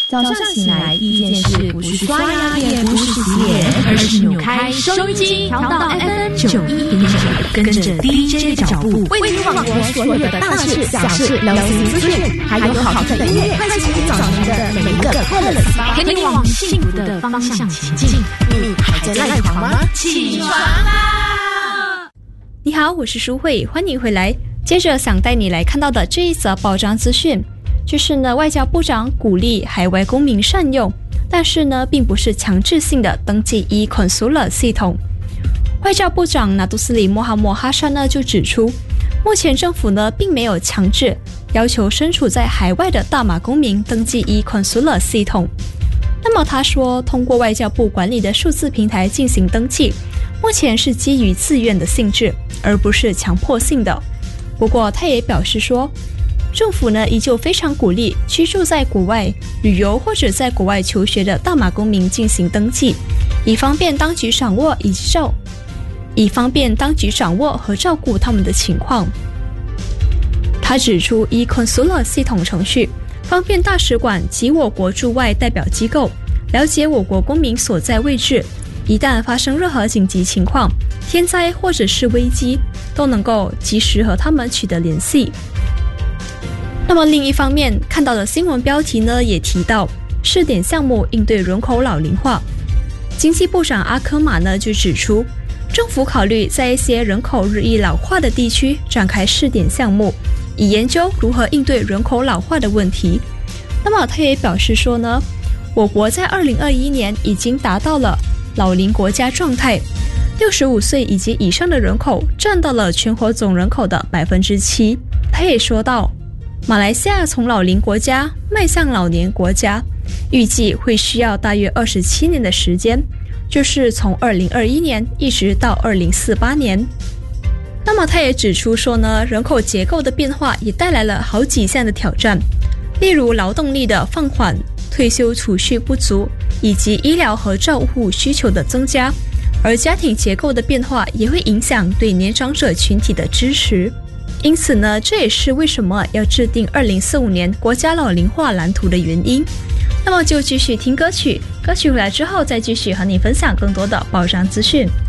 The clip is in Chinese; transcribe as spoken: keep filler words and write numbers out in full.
早上醒来第一件事不是刷牙，也不是洗脸，而是扭开收音机，调到 F M 九一点九，跟着 D J 的脚步，为你网罗所有的大事、小事、流行资讯，还有好听的音乐，开启早晨的每一个快乐时光，陪你往幸福的方向前进。你还在赖床吗？起床啦！ 你好，我是舒慧，欢迎回来。接着想带你来看到的这一则报章资讯。就是呢，外交部长鼓励海外公民善用，但是呢，并不是强制性的登记 e-consular 系统。外交部长纳杜斯里莫哈默哈山呢就指出，目前政府呢并没有强制要求身处在海外的大马公民登记 e-consular 系统。那么他说，通过外交部管理的数字平台进行登记，目前是基于自愿的性质，而不是强迫性的。不过他也表示说，政府呢依旧非常鼓励居住在国外旅游或者在国外求学的大马公民进行登记，以方便当局掌握以照以方便当局掌握和照顾他们的情况。他指出 e-consular 系统程序方便大使馆及我国驻外代表机构了解我国公民所在位置，一旦发生任何紧急情况、天灾或者是危机，都能够及时和他们取得联系。那么另一方面，看到的新闻标题呢也提到试点项目应对人口老龄化。经济部长阿科马呢就指出，政府考虑在一些人口日益老化的地区展开试点项目，以研究如何应对人口老化的问题。那么他也表示说呢，我国在二零二一年已经达到了老龄国家状态，六十五岁以及以上的人口占到了全国总人口的百分之七。他也说到，马来西亚从老龄国家迈向老年国家，预计会需要大约二十七年的时间，就是从二零二一年一直到二零四八年。那么他也指出说呢，人口结构的变化也带来了好几项的挑战，例如劳动力的放缓、退休储蓄不足，以及医疗和照护需求的增加，而家庭结构的变化也会影响对年长者群体的支持。因此呢，这也是为什么要制定二零四五年国家老龄化蓝图的原因。那么就继续听歌曲，歌曲回来之后再继续和你分享更多的报章资讯。